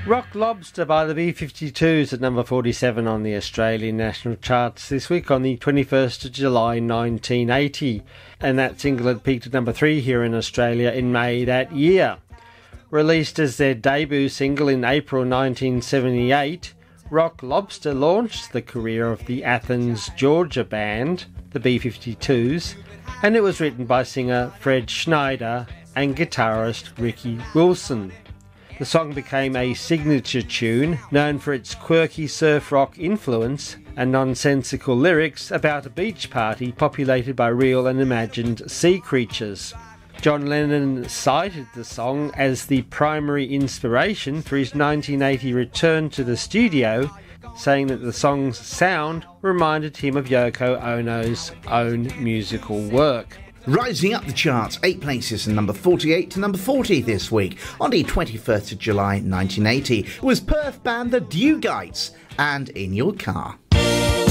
Rock Lobster by the B-52s at number 47 on the Australian national charts this week on the 21st of July 1980. And that single had peaked at number 3 here in Australia in May that year. Released as their debut single in April 1978, Rock Lobster launched the career of the Athens, Georgia band, the B-52s, and it was written by singer Fred Schneider and guitarist Ricky Wilson. The song became a signature tune, known for its quirky surf rock influence and nonsensical lyrics about a beach party populated by real and imagined sea creatures. John Lennon cited the song as the primary inspiration for his 1980 return to the studio, saying that the song's sound reminded him of Yoko Ono's own musical work. Rising up the charts, 8 places from number 48 to number 40 this week. On the 21st of July 1980 was Perth band The Dewgites and In Your Car.